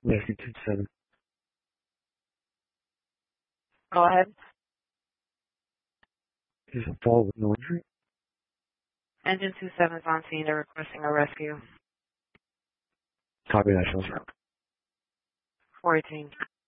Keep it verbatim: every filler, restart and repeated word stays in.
Rescue two seven. Go ahead. Is a fall with no injury? Engine two seven is on scene. They're requesting a rescue. Copy that, Shell's route. four eighteen.